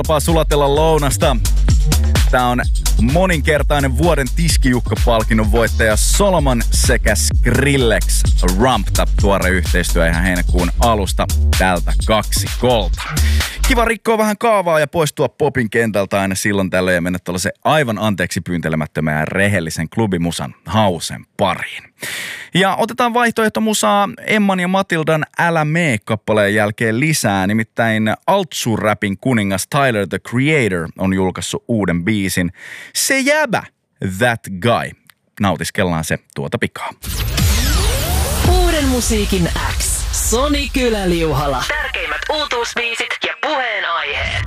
Tapaa sulatella lounasta. Tää on moninkertainen vuoden tiskijukka-palkinnon voittaja Solomon sekä Skrillex. Ramped Up, tuore yhteistyö ihan heinäkuun alusta tältä kaksikolta. Kiva rikkoa vähän kaavaa ja poistua popin kentältä aina silloin tällöin ja mennä tällaisen aivan anteeksi pyyntelemättömän ja rehellisen klubimusan hausen pariin. Ja otetaan vaihtoehtomusaa Emman ja Matildan Älä mee -kappaleen jälkeen lisää. Nimittäin altsu-rapin kuningas Tyler the Creator on julkaissut uuden biisin Se jäbä, That Guy. Nautiskellaan se tuota pikaa. Uuden musiikin X. Soni Kylä-Liuhala. Tärkeimmät uutuusbiisit ja puheenaiheet.